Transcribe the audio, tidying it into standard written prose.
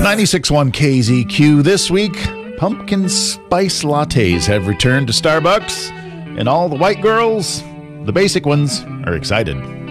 96.1 KZQ this week. Pumpkin spice lattes have returned to Starbucks, and all the white girls, the basic ones, are excited.